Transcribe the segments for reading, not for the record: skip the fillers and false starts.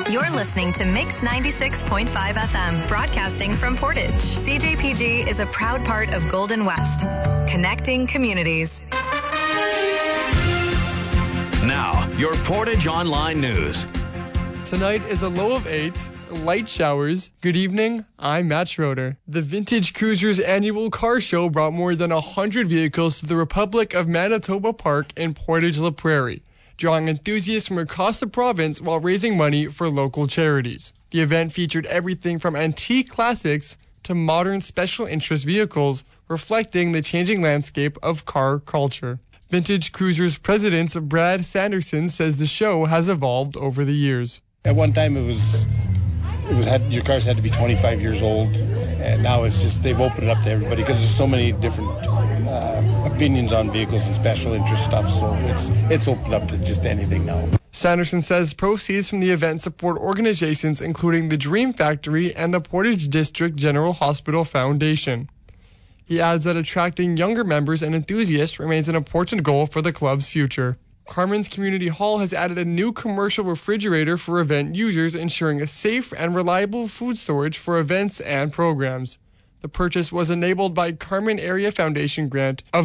You're listening to Mix 96.5 FM, broadcasting from Portage. CJPG is a proud part of Golden West, connecting communities. Now, your Portage Online News. Tonight is a low of 8, light showers. Good evening, I'm Matt Schroeder. The Vintage Cruisers annual car show brought more than 100 vehicles to the Republic of Manitoba Park in Portage-La Prairie, drawing enthusiasts from across the province while raising money for local charities. The event featured everything from antique classics to modern special interest vehicles, reflecting the changing landscape of car culture. Vintage Cruisers President Brad Sanderson says the show has evolved over the years. At one time your cars had to be 25 years old, and now it's just they've opened it up to everybody because there's so many different opinions on vehicles and special interest stuff, so it's opened up to just anything now. Sanderson says proceeds from the event support organizations including the Dream Factory and the Portage District General Hospital Foundation. He adds that attracting younger members and enthusiasts remains an important goal for the club's future. Carmen's Community Hall has added a new commercial refrigerator for event users, ensuring a safe and reliable food storage for events and programs. The purchase was enabled by Carmen Area Foundation grant of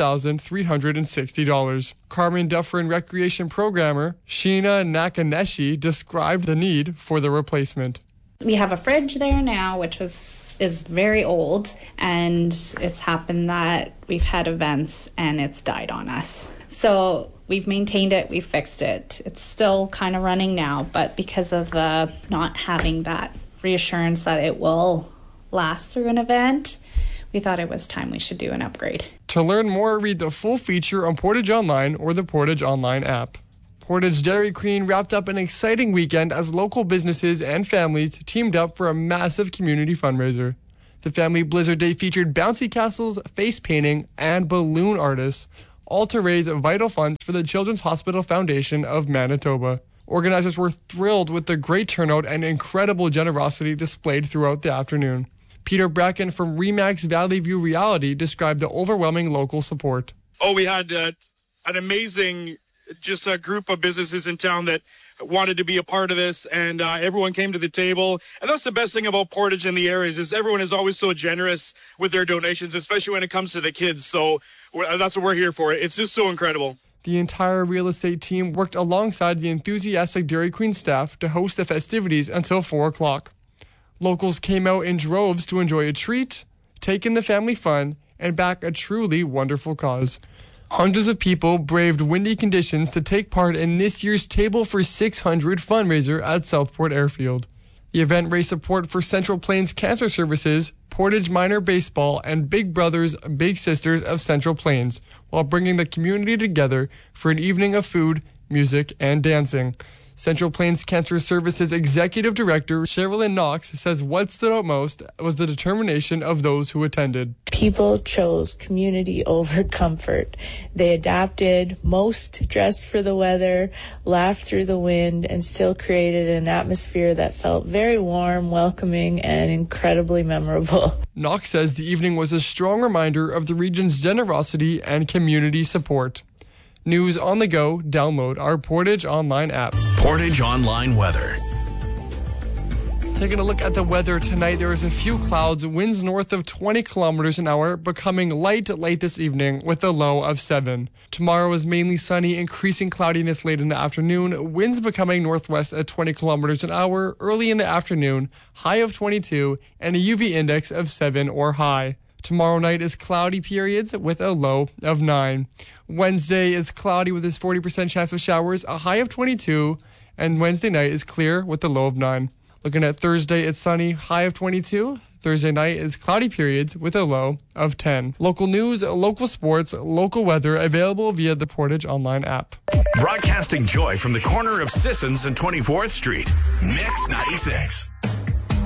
$3,360. Carmen Dufferin Recreation Programmer Sheena Nakaneshi described the need for the replacement. We have a fridge there now, which is very old, and it's happened that we've had events and it's died on us. So we've maintained it, we've fixed it. It's still kind of running now, but because of the not having that reassurance that it will last through an event, we thought it was time we should do an upgrade. To learn more, read the full feature on Portage Online or the Portage Online app. Portage Dairy Queen wrapped up an exciting weekend as local businesses and families teamed up for a massive community fundraiser. The Family Blizzard Day featured bouncy castles, face painting, and balloon artists, all to raise vital funds for the Children's Hospital Foundation of Manitoba. Organizers were thrilled with the great turnout and incredible generosity displayed throughout the afternoon. Peter Bracken from Remax Valley View Reality described the overwhelming local support. We had an amazing just a group of businesses in town that wanted to be a part of this, and everyone came to the table. And that's the best thing about Portage and the areas is everyone is always so generous with their donations, especially when it comes to the kids. So that's what we're here for. It's just so incredible. The entire real estate team worked alongside the enthusiastic Dairy Queen staff to host the festivities until 4 o'clock. Locals came out in droves to enjoy a treat, take in the family fun, and back a truly wonderful cause. Hundreds of people braved windy conditions to take part in this year's Table for 600 fundraiser at Southport Airfield. The event raised support for Central Plains Cancer Services, Portage Minor Baseball, and Big Brothers Big Sisters of Central Plains, while bringing the community together for an evening of food, music, and dancing. Central Plains Cancer Services Executive Director Sherilyn Knox says what stood out most was the determination of those who attended. People chose community over comfort. They adapted, most dressed for the weather, laughed through the wind, and still created an atmosphere that felt very warm, welcoming, and incredibly memorable. Knox says the evening was a strong reminder of the region's generosity and community support. News on the go, download our Portage Online app. Portage Online weather. Taking a look at the weather tonight, there is a few clouds, winds north of 20 kilometers an hour, becoming light late this evening with a low of 7. Tomorrow is mainly sunny, increasing cloudiness late in the afternoon, winds becoming northwest at 20 kilometers an hour early in the afternoon, high of 22, and a UV index of 7 or high. Tomorrow night is cloudy periods with a low of 9. Wednesday is cloudy with a 40% chance of showers, a high of 22, and Wednesday night is clear with a low of 9. Looking at Thursday, it's sunny, high of 22. Thursday night is cloudy periods with a low of 10. Local news, local sports, local weather available via the Portage Online app. Broadcasting joy from the corner of Sissons and 24th Street. Mix 96.